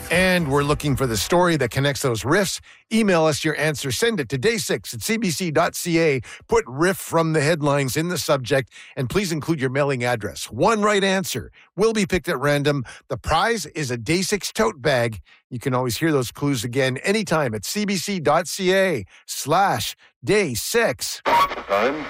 And we're looking for the story that connects those riffs. Email us your answer. Send it to day6@cbc.ca. Put riff from the headlines in the subject, and please include your mailing address. One right answer will be picked at random. The prize is a Day6 tote bag. You can always hear those clues again anytime at cbc.ca/day6. Time.